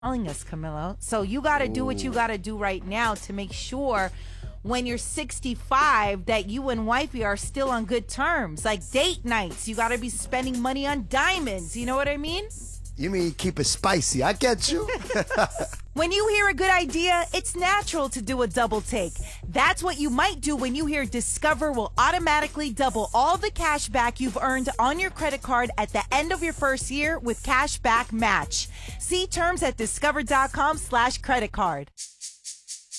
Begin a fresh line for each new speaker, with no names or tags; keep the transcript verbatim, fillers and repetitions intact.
telling us, Camilo. So you got to do what you got to do right now to make sure when you're sixty-five that you and wifey are still on good terms. Like date nights, you got to be spending money on diamonds. You know what I mean?
You mean keep it spicy. I get you.
When you hear a good idea, it's natural to do a double take. That's what you might do when you hear Discover will automatically double all the cash back you've earned on your credit card at the end of your first year with Cash Back Match. See terms at discover.com slash credit card.